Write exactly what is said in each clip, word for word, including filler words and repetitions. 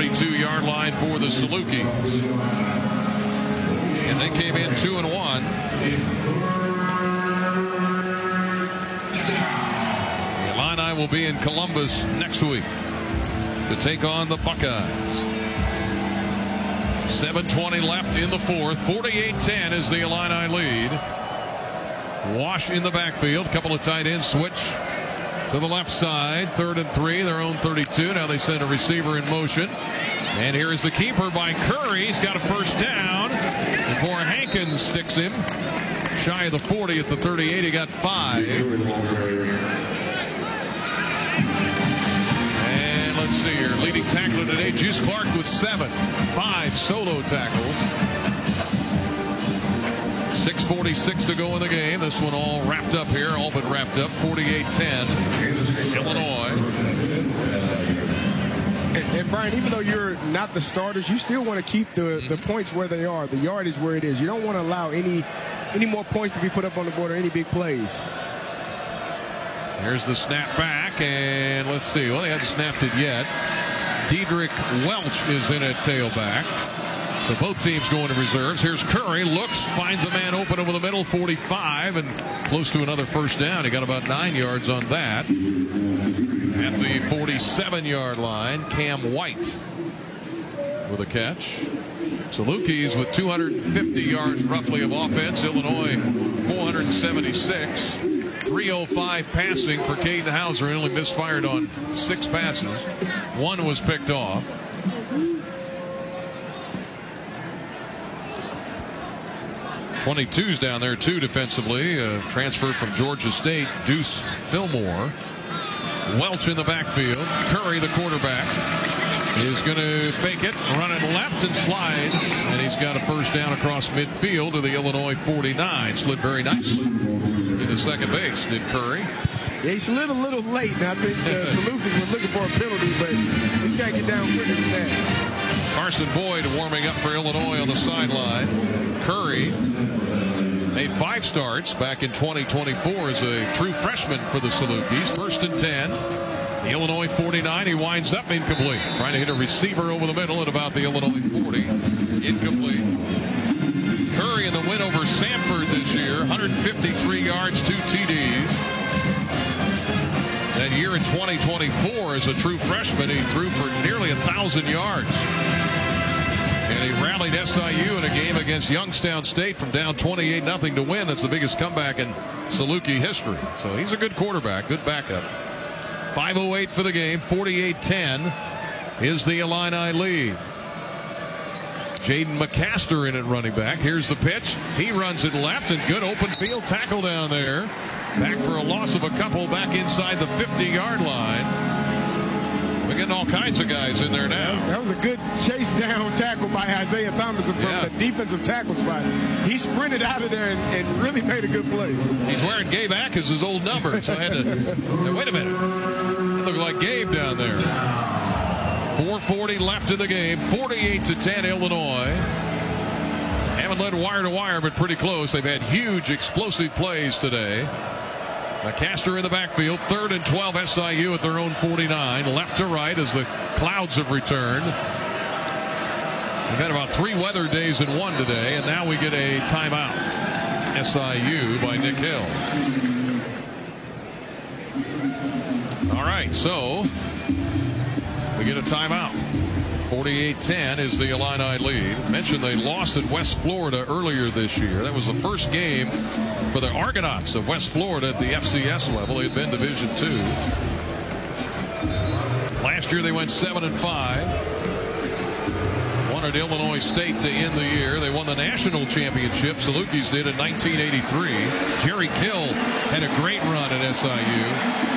thirty-two yard line for the Salukis. And they came in two and one. The Illini will be in Columbus next week to take on the Buckeyes. seven twenty left in the fourth. forty-eight ten is the Illini lead. Wash in the backfield. Couple of tight ends switch to the left side. Third and three, their own thirty-two. Now they send a receiver in motion. And here is the keeper by Curry. He's got a first down before Hankins sticks him shy of the forty at the thirty-eight. He got five. And let's see here. Leading tackler today, Juice Clark with seven. Five solo tackles. six forty-six to go in the game. This one all wrapped up here, all but wrapped up. forty-eight ten, Illinois. And, and Brian, even though you're not the starters, you still want to keep the, mm-hmm. the points where they are, the yardage where it is. You don't want to allow any any more points to be put up on the board or any big plays. Here's the snap back, and let's see. Well, they haven't snapped it yet. Dedrick Welch is in at tailback. So both teams going to reserves. Here's Curry, looks, finds a man open over the middle, forty-five, and close to another first down. He got about nine yards on that. At the forty-seven yard line, Cam White with a catch. Salukis with two hundred fifty yards roughly of offense. Illinois four hundred seventy-six. three oh five passing for Caden Hauser. He only misfired on six passes. One was picked off. twenty-two's down there too defensively. Uh, transfer from Georgia State, Deuce Fillmore. Welch in the backfield. Curry, the quarterback, is going to fake it, run it left and slide, and he's got a first down across midfield to the Illinois forty-nine. Slid very nicely into second base, did Curry. Yeah, he slid a little late, and I think uh, Salukis was looking for a penalty, but he's got to get down quicker than that. Carson Boyd warming up for Illinois on the sideline. Curry made five starts back in twenty twenty-four as a true freshman for the Salukis. First and ten. The Illinois forty-nine. He winds up incomplete. Trying to hit a receiver over the middle at about the Illinois forty. Incomplete. Curry in the win over Samford this year. one hundred fifty-three yards, two T Ds. That year in twenty twenty-four as a true freshman, he threw for nearly one thousand yards. And he rallied S I U in a game against Youngstown State from down twenty-eight nothing to win. That's the biggest comeback in Saluki history. So he's a good quarterback, good backup. five oh eight for the game, forty-eight ten is the Illini lead. Jaden McCaster in at running back. Here's the pitch. He runs it left, and good open field tackle down there. Back for a loss of a couple back inside the fifty yard line. We're getting all kinds of guys in there now. That was a good chase down tackle by Isaiah Thomas from yeah. the defensive tackle spot. He sprinted out of there and, and really made a good play. He's wearing Gabe Atkins' old number, so I had to, wait a minute. It looked like Gabe down there. four forty left in the game, forty-eight to ten Illinois. Haven't led wire to wire, but pretty close. They've had huge explosive plays today. McCaster in the backfield, third and twelve S I U at their own forty-nine, left to right as the clouds have returned. We've had about three weather days in one today, and now we get a timeout. S I U by Nick Hill. All right, so we get a timeout. forty-eight ten is the Illini lead. Mentioned they lost at West Florida earlier this year. That was the first game for the Argonauts of West Florida at the F C S level. They had been Division two. Last year they went seven and five. Wanted Illinois State to end the year. They won the national championship. Salukis did in nineteen eighty-three. Jerry Kill had a great run at S I U.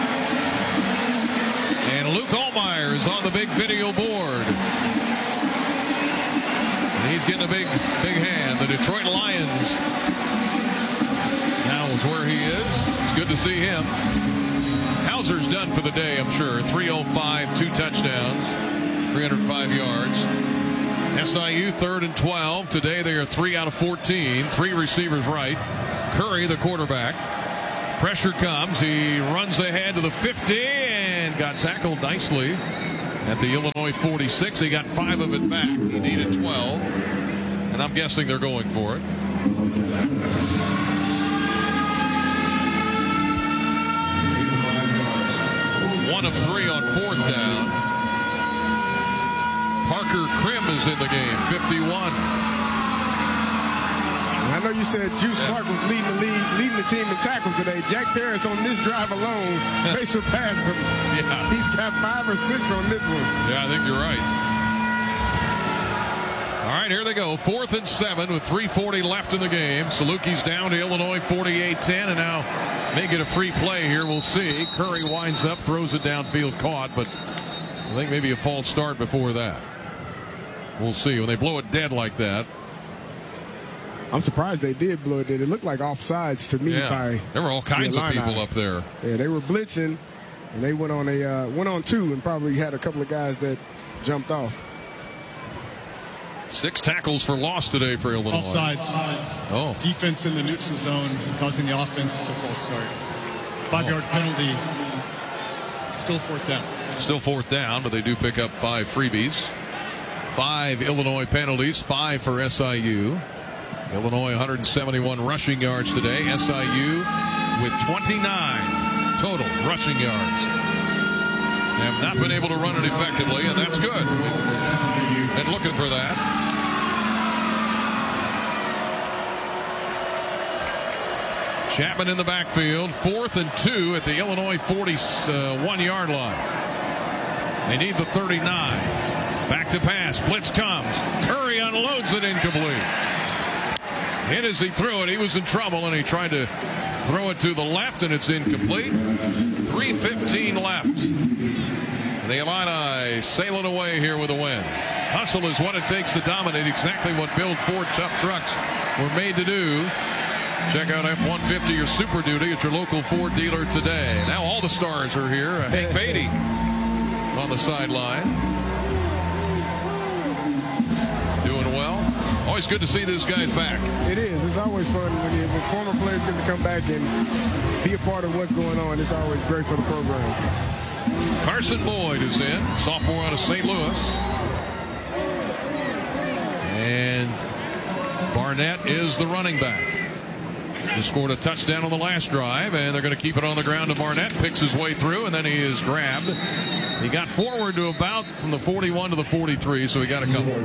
And Luke Allmeyer is on the big video board. And he's getting a big, big hand. The Detroit Lions now is where he is. It's good to see him. Hauser's done for the day, I'm sure. three oh five, two touchdowns, three hundred five yards. S I U third and twelve. Today they are three out of fourteen. Three receivers right. Curry, the quarterback. Pressure comes. He runs ahead to the fifty and got tackled nicely at the Illinois forty-six. He got five of it back. He needed twelve. And I'm guessing they're going for it. One of three on fourth down. Parker Krim is in the game, fifty-one. I know you said Juice yeah. Clark was leading the lead, leading the team in tackles today. Jack Paris on this drive alone may surpass him. Yeah. He's got five or six on this one. Yeah, I think you're right. All right, here they go. Fourth and seven with three forty left in the game. Salukis down to Illinois forty-eight ten, and now make it a free play here. We'll see. Curry winds up, throws it downfield, caught, but I think maybe a false start before that. We'll see. When they blow it dead like that. I'm surprised they did blow it dead. It looked like offsides to me. Yeah. By there were all kinds of people eye. up there. Yeah, they were blitzing, and they went on a uh, went on two, and probably had a couple of guys that jumped off. Six tackles for loss today for Illinois. Offsides. Oh. Defense in the neutral zone causing the offense to false start. Five-yard oh. penalty. Still fourth down. Still fourth down, but they do pick up five freebies. Five Illinois penalties, five for S I U. Illinois one hundred seventy-one rushing yards today. S I U with twenty-nine total rushing yards. They have not been able to run it effectively, and that's good. Been looking for that. Chapman in the backfield. Fourth and two at the Illinois forty-one yard line. They need the thirty-nine. Back to pass. Blitz comes. Curry unloads it, incomplete. Hit as he threw it. He was in trouble, and he tried to throw it to the left, and it's incomplete. three fifteen left. The Illini sailing away here with a win. Hustle is what it takes to dominate, exactly what Build Ford tough trucks were made to do. Check out F one fifty or Super Duty at your local Ford dealer today. Now all the stars are here. Hank Beatty on the sideline. Doing well. Always good to see these guys back. It is. It's always fun when, you, when former players get to come back and be a part of what's going on. It's always great for the program. Carson Boyd is in, sophomore out of Saint Louis. And Barnett is the running back. He scored a touchdown on the last drive, and they're going to keep it on the ground to Barnett. Picks his way through, and then he is grabbed. He got forward to about from the forty-one to the forty-three, so he got a couple.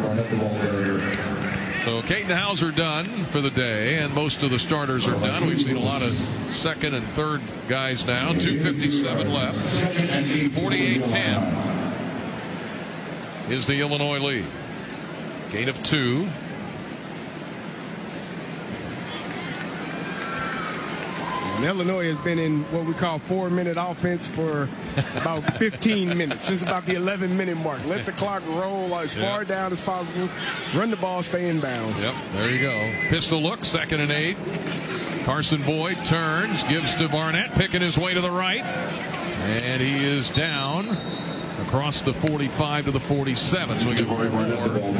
So Caden Hauser done for the day, and most of the starters are done. We've seen a lot of second and third guys now. two fifty-seven left. forty-eight ten is the Illinois lead. Gain of two. And Illinois has been in what we call four-minute offense for about fifteen minutes. Since about the eleven-minute mark. Let the clock roll as far yep. down as possible. Run the ball, stay in bounds. Yep, there you go. Pistol look, second and eight. Carson Boyd turns, gives to Barnett, picking his way to the right. And he is down across the forty-five to the forty-seven. So we get four more.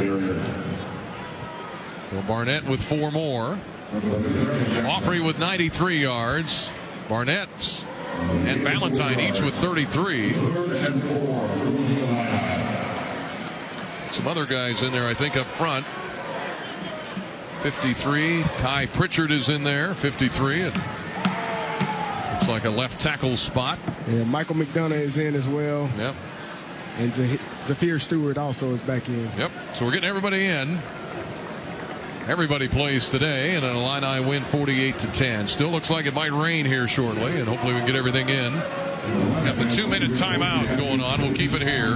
So Barnett with four more. Offrey with ninety-three yards. Barnett and Valentine each with thirty-three. Some other guys in there, I think, up front. fifty-three. Ty Pritchard is in there, fifty-three. It's like a left tackle spot. Yeah, Michael McDonough is in as well. Yep. And Zafir Stewart also is back in. Yep. So we're getting everybody in. Everybody plays today, and an Illini win forty-eight to ten. Still looks like it might rain here shortly, and hopefully we can get everything in. Got the two-minute timeout going on. We'll keep it here.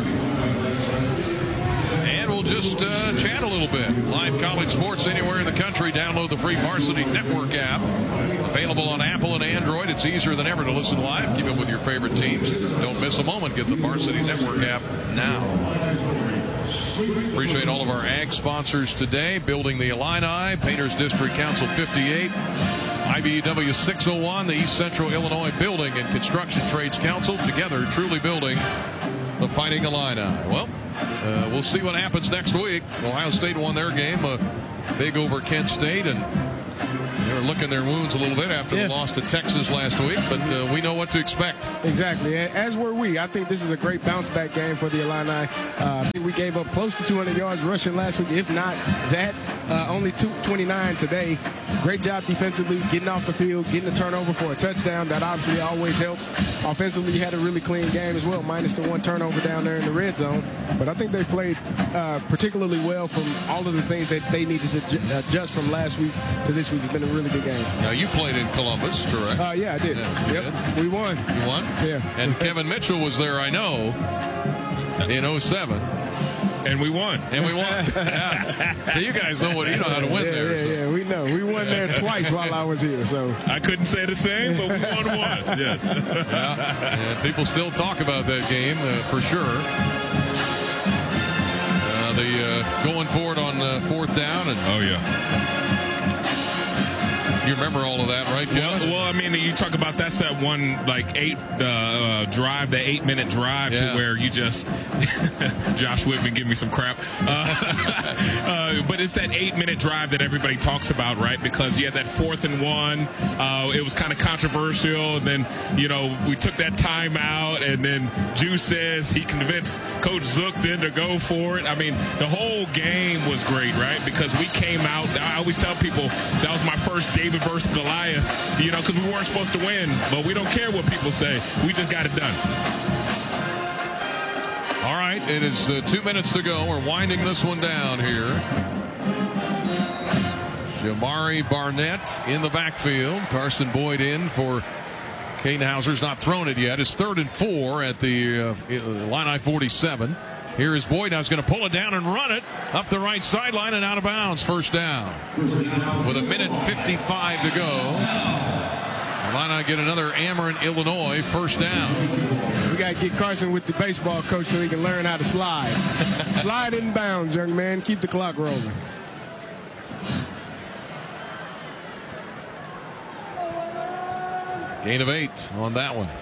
And we'll just uh, chat a little bit. Live college sports anywhere in the country. Download the free Varsity Network app. Available on Apple and Android. It's easier than ever to listen live. Keep up with your favorite teams. Don't miss a moment. Get the Varsity Network app now. Appreciate all of our ag sponsors today. Building the Illini, Painters District Council fifty-eight, I B E W six oh one, the East Central Illinois Building and Construction Trades Council, together truly building the Fighting Illini. Well, uh, we'll see what happens next week. Ohio State won their game, uh, big over Kent State, and They were licking their wounds a little bit after Yeah. the loss to Texas last week, but uh, we know what to expect. Exactly, as were we. I think this is a great bounce-back game for the Illini. Uh, I think we gave up close to two hundred yards rushing last week, if not that. Uh, only two twenty-nine today. Great job defensively, getting off the field, getting the turnover for a touchdown. That obviously always helps. Offensively, you had a really clean game as well, minus the one turnover down there in the red zone. But I think they played uh, particularly well from all of the things that they needed to ju- adjust from last week to this week. It's been a really good game. Now, you played in Columbus, correct? Uh, yeah, I did. Yeah, you yep, did? we won. You won? Yeah. And Kevin Mitchell was there, I know, in oh seven. And we won. And we won. Yeah. So you guys know what you know how to win yeah, there. Yeah, so. yeah, we know. We won there twice while I was here. So I couldn't say the same, but we won once. Yes. Yeah. And people still talk about that game uh, for sure. Uh, the uh, going forward on uh, fourth down, and Oh yeah. you remember all of that, right, Well, Kevin? well, I mean, you talk about that's that one like eight uh, uh, drive, that eight minute drive Yeah. to where you just Josh Whitman give me some crap, uh, uh, but it's that eight minute drive that everybody talks about, right? Because you had that fourth and one, uh, it was kind of controversial, and then you know we took that timeout, and then Juice says he convinced Coach Zook then to go for it. I mean, the whole game was great, right? Because we came out. I always tell people that was my first David versus Goliath, you know, because we weren't supposed to win, but we don't care what people say. We just got it done. All right, it is uh, two minutes to go. We're winding this one down here. Jamari Barnett in the backfield. Carson Boyd in for Caden Hauser's not thrown it yet. It's third and four at the uh, Illini forty-seven. Here is Boyd. Now he's going to pull it down and run it up the right sideline and out of bounds. First down. With a minute fifty-five to go. Illini get another Ameren, Illinois first down. we got to get Carson with the baseball coach so he can learn how to slide. Slide in bounds, young man. Keep the clock rolling. Gain of eight on that one.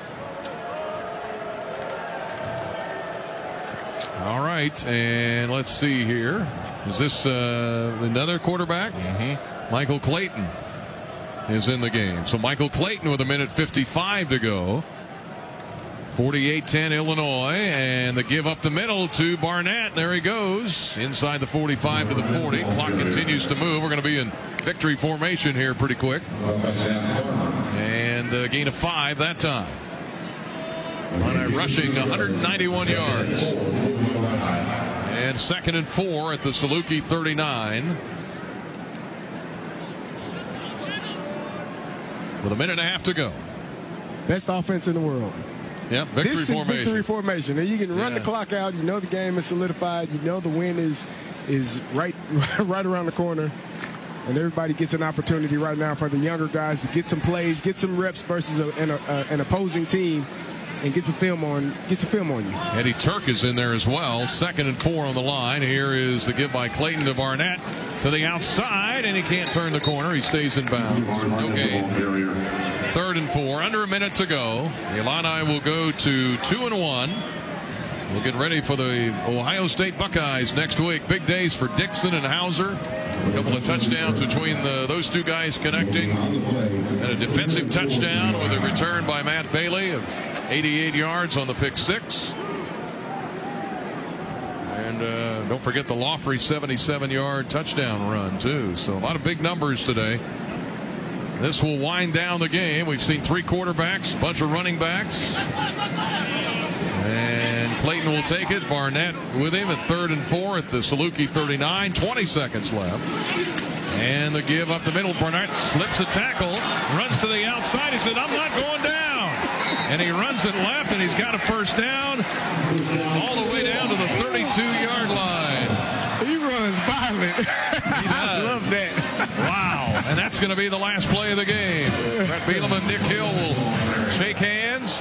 All right, and let's see here. Is this uh, another quarterback? Mm-hmm. Michael Clayton is in the game. So Michael Clayton with a minute fifty-five to go. forty-eight ten Illinois, and the give up the middle to Barnett. There he goes inside the forty-five to the forty. Clock continues to move. We're going to be in victory formation here pretty quick. And a gain of five that time. On a rushing one hundred ninety-one yards. And second and four at the Saluki thirty-nine. With a minute and a half to go. Best offense in the world. Yep, victory this formation. is victory formation. And you can run Yeah. the clock out. You know the game is solidified. You know the win is is right right around the corner. And everybody gets an opportunity right now for the younger guys to get some plays, get some reps versus a, an, a, an opposing team, and get some film on get some film on you. Eddie Turk is in there as well. Second and four on the line. Here is the give by Clayton to Barnett to the outside, and he can't turn the corner. He stays in bounds. No gain. Third and four. Under a minute to go. The Illini will go to two and one. We'll get ready for the Ohio State Buckeyes next week. Big days for Dixon and Hauser. A couple of touchdowns between the, those two guys connecting. And a defensive touchdown with a return by Matt Bailey of eighty-eight yards on the pick six. And uh, don't forget the Laughley seventy-seven yard touchdown run, too. So a lot of big numbers today. This will wind down the game. We've seen three quarterbacks, a bunch of running backs. And Clayton will take it. Barnett with him at third and four at the Saluki thirty-nine. twenty seconds left. And the give up the middle. Barnett slips a tackle, runs to the outside. He said, I'm not going down. And he runs it left, and he's got a first down all the way down to the thirty-two yard line. He runs violent. He does. I love that. Wow. And that's going to be the last play of the game. Brett Bielema and Nick Hill will shake hands.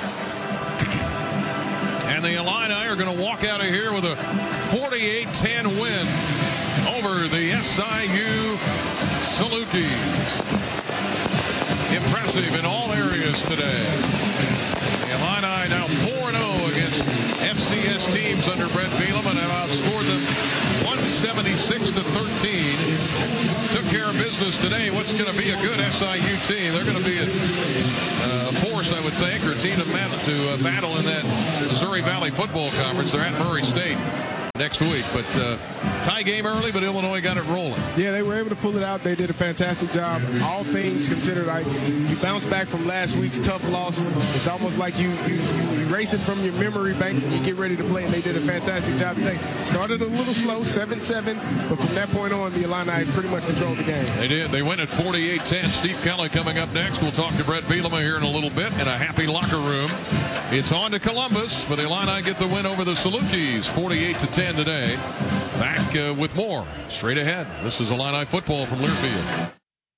And the Illini are going to walk out of here with a forty-eight ten win over the S I U Salukis. Impressive in all areas today. The Illini now four and oh against F C S teams under Brett Bielema and have outscored them one seventy-six to thirteen. Took care of business. business today. What's going to be a good S I U team? They're going to be a uh, force, I would think, or a team to, to uh, battle in that Missouri Valley Football Conference. They're at Murray State next week, but uh, tie game early, but Illinois got it rolling. Yeah, they were able to pull it out. They did a fantastic job. All things considered, I, you bounce back from last week's tough loss. It's almost like you, you, you erase it from your memory banks and you get ready to play, and they did a fantastic job today. Started a little slow, seven seven, but from that point on, the Illini pretty much controlled the game. They did. They win at forty-eight ten. Steve Kelly coming up next. We'll talk to Brett Bielema here in a little bit in a happy locker room. It's on to Columbus, but the Illini get the win over the Salukis, forty-eight to ten today. Back uh, with more straight ahead. This is Illini football from Learfield.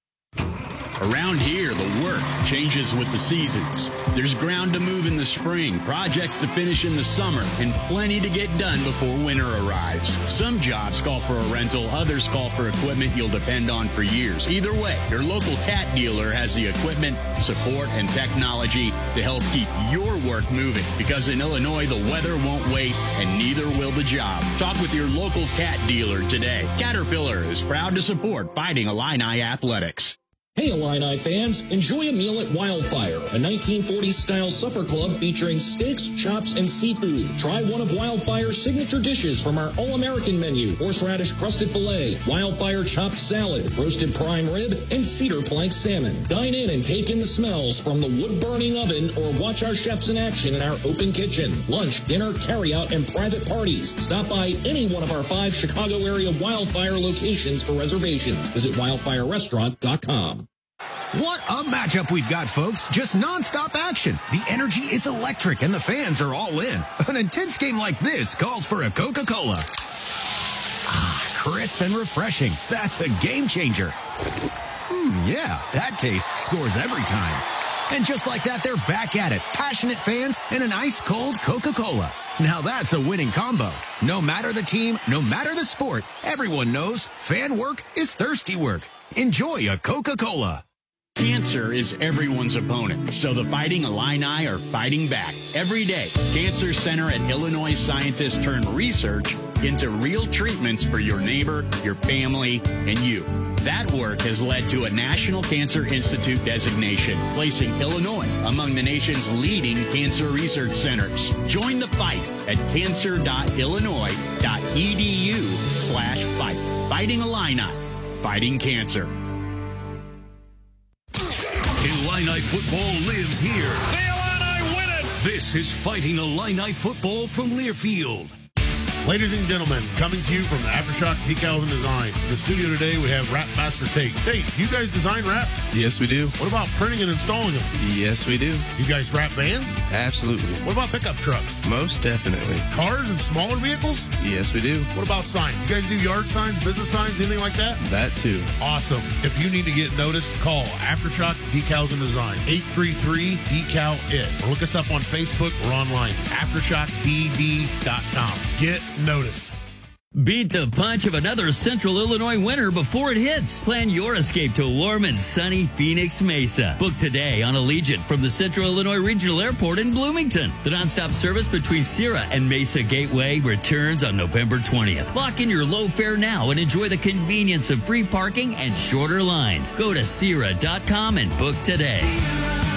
Around here, the work changes with the seasons. There's ground to move in the spring, projects to finish in the summer, and plenty to get done before winter arrives. Some jobs call for a rental, others call for equipment you'll depend on for years. Either way, your local Cat dealer has the equipment, support, and technology to help keep your work moving. Because in Illinois, the weather won't wait, and neither will the job. Talk with your local Cat dealer today. Caterpillar is proud to support Fighting Illini Athletics. Hey Illini fans, enjoy a meal at Wildfire, a nineteen forties style supper club featuring steaks, chops, and seafood. Try one of Wildfire's signature dishes from our all-American menu: horseradish crusted filet, Wildfire chopped salad, roasted prime rib, and cedar plank salmon. Dine in and take in the smells from the wood-burning oven, or watch our chefs in action in our open kitchen. Lunch, dinner, carry-out, and private parties. Stop by any one of our five Chicago area Wildfire locations for reservations. Visit wildfire restaurant dot com. What a matchup we've got, folks. Just nonstop action. The energy is electric and the fans are all in. An intense game like this calls for a Coca-Cola. Ah, crisp and refreshing. That's a game changer. Hmm, yeah, that taste scores every time. And just like that, they're back at it. Passionate fans and an ice-cold Coca-Cola. Now that's a winning combo. No matter the team, no matter the sport, everyone knows fan work is thirsty work. Enjoy a Coca-Cola. Cancer is everyone's opponent, so the Fighting Illini are fighting back. Every day, Cancer Center at Illinois scientists turn research into real treatments for your neighbor, your family, and you. That work has led to a National Cancer Institute designation, placing Illinois among the nation's leading cancer research centers. Join the fight at cancer dot illinois dot e d u slash fight. Fighting Illini, fighting cancer. Illini football lives here. The Illini win it! This is Fighting Illini football from Learfield. Ladies and gentlemen, coming to you from Aftershock Decals and Design. In the studio today, we have Wrap Master Tate. Tate, do you guys design wraps? Yes, we do. What about printing and installing them? Yes, we do. You guys wrap vans? Absolutely. What about pickup trucks? Most definitely. Cars and smaller vehicles? Yes, we do. What about signs? You guys do yard signs, business signs, anything like that? That too. Awesome. If you need to get noticed, call Aftershock Decals and Design. eight three three, D E C A L I T. Or look us up on Facebook or online. aftershock d d dot com. Get noticed. Beat the punch of another Central Illinois winter before it hits. Plan your escape to warm and sunny Phoenix Mesa. Book today on Allegiant from the Central Illinois Regional Airport in Bloomington. The nonstop service between Sierra and Mesa Gateway returns on November twentieth. Lock in your low fare now and enjoy the convenience of free parking and shorter lines. Go to Sierra dot com and book today.